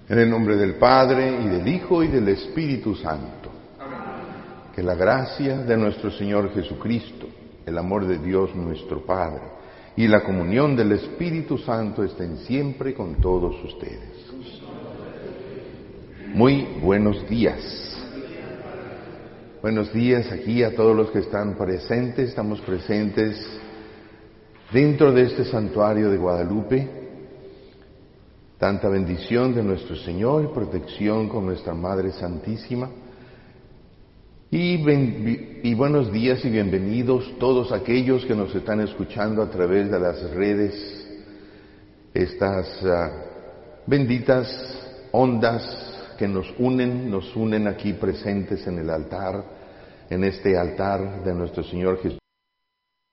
En el nombre del Padre, y del Hijo, y del Espíritu Santo. Amén. Que la gracia de nuestro Señor Jesucristo, el amor de Dios nuestro Padre, y la comunión del Espíritu Santo estén siempre con todos ustedes. Muy buenos días. Buenos días aquí a todos los que están presentes. Estamos presentes dentro de este santuario de Guadalupe. Tanta bendición de nuestro Señor, protección con nuestra Madre Santísima. Y buenos días y bienvenidos todos aquellos que nos están escuchando a través de las redes, estas benditas ondas que nos unen aquí presentes en el altar, en este altar de nuestro Señor Jesús.